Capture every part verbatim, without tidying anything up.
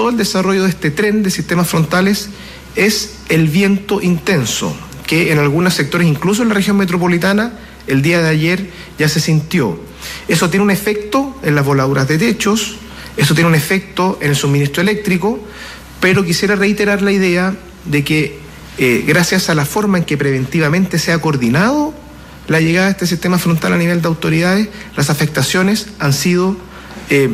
todo el desarrollo de este tren de sistemas frontales es el viento intenso, que en algunos sectores, incluso en la región metropolitana, el día de ayer ya se sintió. Eso tiene un efecto en las voladuras de techos, eso tiene un efecto en el suministro eléctrico, pero quisiera reiterar la idea de que eh, gracias a la forma en que preventivamente se ha coordinado la llegada de este sistema frontal a nivel de autoridades, las afectaciones han sido eh,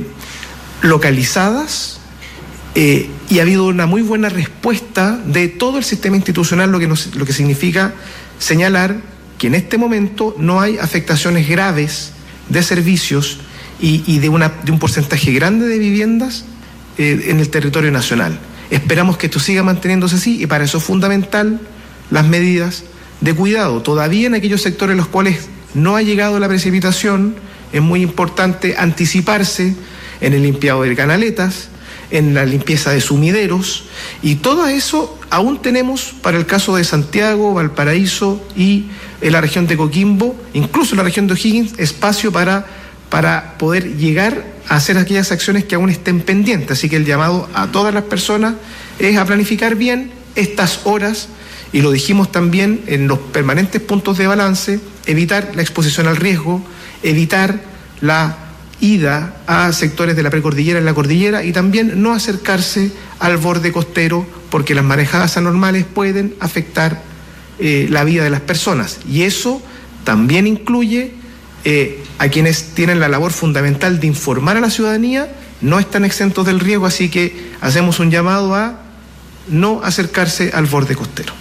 localizadas eh, y ha habido una muy buena respuesta de todo el sistema institucional, lo que, nos, lo que significa señalar que en este momento no hay afectaciones graves de servicios y, y de, una, de un porcentaje grande de viviendas eh, en el territorio nacional. Esperamos que esto siga manteniéndose así y para eso es fundamental las medidas de cuidado. Todavía en aquellos sectores en los cuales no ha llegado la precipitación, es muy importante anticiparse en el limpiado de canaletas, en la limpieza de sumideros, y todo eso aún tenemos para el caso de Santiago, Valparaíso y en la región de Coquimbo, incluso en la región de O'Higgins, espacio para, para poder llegar a hacer aquellas acciones que aún estén pendientes. Así que el llamado a todas las personas es a planificar bien estas horas, y lo dijimos también en los permanentes puntos de balance, evitar la exposición al riesgo, evitar la ida a sectores de la precordillera en la cordillera y también no acercarse al borde costero porque las marejadas anormales pueden afectar eh, la vida de las personas. Y eso también incluye eh, a quienes tienen la labor fundamental de informar a la ciudadanía, no están exentos del riesgo, así que hacemos un llamado a no acercarse al borde costero.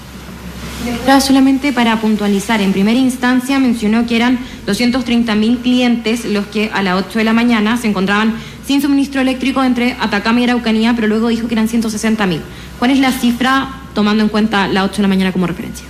Solamente para puntualizar, en primera instancia mencionó que eran doscientos treinta mil clientes los que a las ocho de la mañana se encontraban sin suministro eléctrico entre Atacama y Araucanía, pero luego dijo que eran ciento sesenta mil. ¿Cuál es la cifra tomando en cuenta las ocho de la mañana como referencia?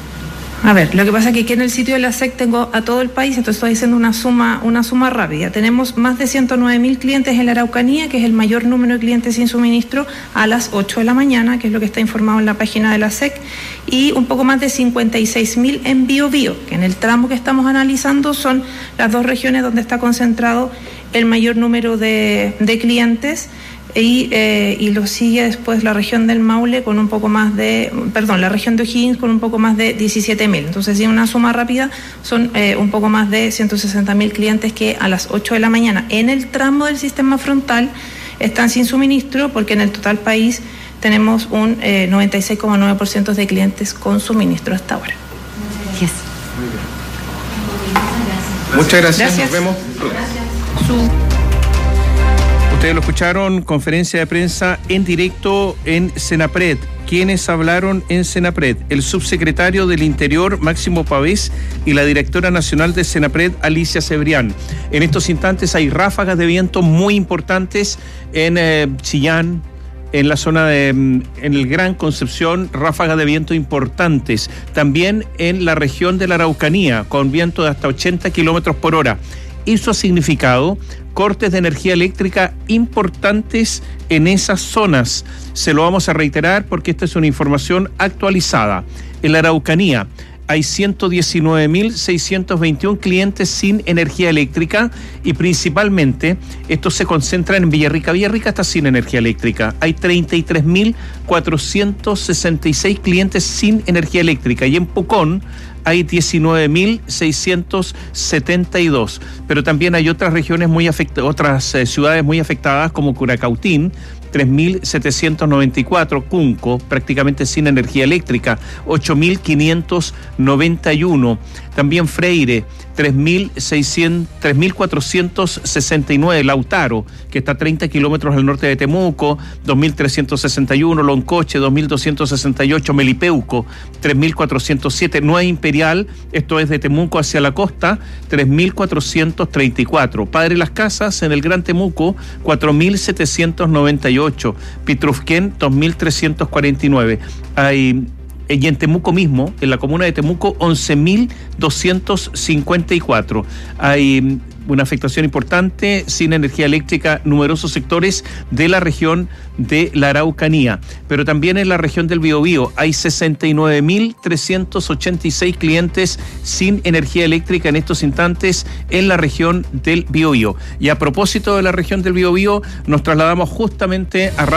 A ver, lo que pasa es que aquí en el sitio de la S E C tengo a todo el país, entonces estoy haciendo una suma, una suma rápida. Tenemos más de ciento nueve mil clientes en la Araucanía, que es el mayor número de clientes sin suministro a las ocho de la mañana, que es lo que está informado en la página de la S E C, y un poco más de cincuenta y seis mil en Biobío, que en el tramo que estamos analizando son las dos regiones donde está concentrado el mayor número de, de clientes. Y, eh, y lo sigue después la región del Maule con un poco más de, perdón, la región de O'Higgins con un poco más de diecisiete mil. Entonces, en una suma rápida, son eh, un poco más de ciento sesenta mil clientes que a las ocho de la mañana en el tramo del sistema frontal están sin suministro, porque en el total país tenemos un eh, noventa y seis coma nueve por ciento de clientes con suministro hasta ahora. Gracias. Muchas gracias. Gracias. Nos vemos. Gracias. Su... Ustedes lo escucharon, conferencia de prensa en directo en Senapred. ¿Quiénes hablaron en Senapred? El subsecretario del Interior, Máximo Pavés, y la directora nacional de Senapred, Alicia Cebrián. En estos instantes hay ráfagas de viento muy importantes en eh, Chillán, en la zona de, en el Gran Concepción, ráfagas de viento importantes. También en la región de la Araucanía, con viento de hasta ochenta kilómetros por hora. Eso ha significado cortes de energía eléctrica importantes en esas zonas. Se lo vamos a reiterar porque esta es una información actualizada. En la Araucanía hay ciento diecinueve mil seiscientos veintiún clientes sin energía eléctrica y principalmente esto se concentra en Villarrica. Villarrica está sin energía eléctrica. Hay treinta y tres mil cuatrocientos sesenta y seis clientes sin energía eléctrica y en Pucón hay diecinueve mil seiscientos setenta y dos, pero también hay otras regiones muy afectadas, otras eh, ciudades muy afectadas como Curacautín, tres mil setecientos noventa y cuatro, Cunco, prácticamente sin energía eléctrica, ocho mil quinientos noventa y uno, también Freire, tres mil cuatrocientos sesenta y nueve, Lautaro, que está a treinta kilómetros al norte de Temuco, dos mil trescientos sesenta y uno, Loncoche, dos mil doscientos sesenta y ocho, Melipeuco, tres mil cuatrocientos siete, Nueva Imperial, esto es de Temuco hacia la costa, tres mil cuatrocientos treinta y cuatro, Padre Las Casas, en el Gran Temuco, cuatro mil setecientos noventa y ocho, Pitrufquén, dos mil trescientos cuarenta y nueve, hay... Y en Temuco mismo, en la comuna de Temuco, once mil doscientos cincuenta y cuatro. Hay una afectación importante, sin energía eléctrica, numerosos sectores de la región de la Araucanía. Pero también en la región del Biobío hay sesenta y nueve mil trescientos ochenta y seis clientes sin energía eléctrica en estos instantes en la región del Biobío. Y a propósito de la región del Biobío, nos trasladamos justamente a